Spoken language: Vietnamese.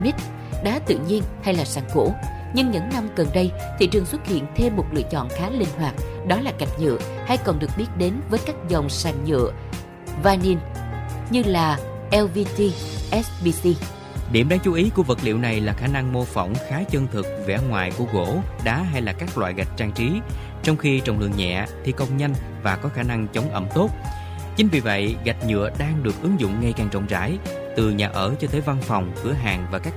granite, đá tự nhiên hay là sàn gỗ. Nhưng những năm gần đây, thị trường xuất hiện thêm một lựa chọn khá linh hoạt, đó là gạch nhựa, hay còn được biết đến với các dòng sàn nhựa vinyl như là LVT, SBC. Điểm đáng chú ý của vật liệu này là khả năng mô phỏng khá chân thực vẻ ngoài của gỗ, đá hay là các loại gạch trang trí, trong khi trọng lượng nhẹ, thi công nhanh và có khả năng chống ẩm tốt. Chính vì vậy, gạch nhựa đang được ứng dụng ngày càng rộng rãi, từ nhà ở cho tới văn phòng, cửa hàng và các